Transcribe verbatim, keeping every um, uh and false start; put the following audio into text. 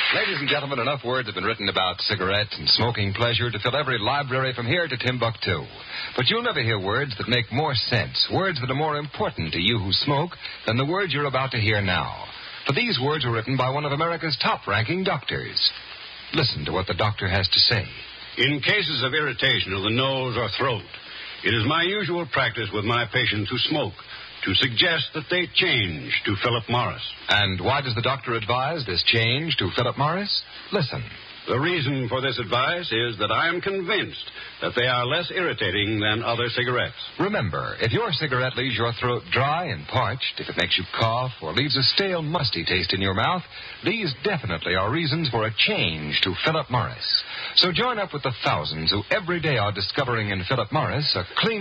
Ladies and gentlemen, enough words have been written about cigarettes and smoking pleasure to fill every library from here to Timbuktu. But you'll never hear words that make more sense, words that are more important to you who smoke than the words you're about to hear now. For these words were written by one of America's top-ranking doctors. Listen to what the doctor has to say. In cases of irritation of the nose or throat, it is my usual practice with my patients who smoke to suggest that they change to Philip Morris. And why does the doctor advise this change to Philip Morris? Listen. The reason for this advice is that I am convinced that they are less irritating than other cigarettes. Remember, if your cigarette leaves your throat dry and parched, if it makes you cough or leaves a stale, musty taste in your mouth, these definitely are reasons for a change to Philip Morris. So join up with the thousands who every day are discovering in Philip Morris a clean